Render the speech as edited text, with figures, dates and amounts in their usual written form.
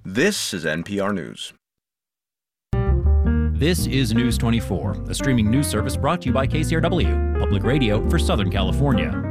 This is NPR News. This is News 24, a streaming news service brought to you by KCRW, public radio for Southern California.